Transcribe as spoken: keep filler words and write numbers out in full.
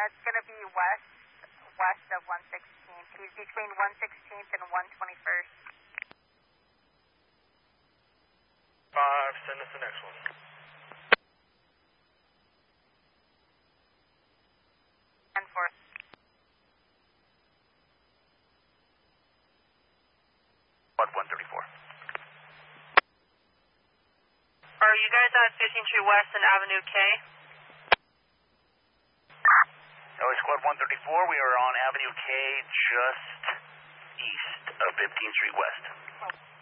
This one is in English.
it's going to be west, west of one sixteenth. He's between one sixteenth and one twenty-first. Five, send us the next one. And four. What, one thirty-four? Are you guys at fifteenth Street West and Avenue K? L A Squad one thirty-four, we are on Avenue K, just east of fifteenth Street West. Oh.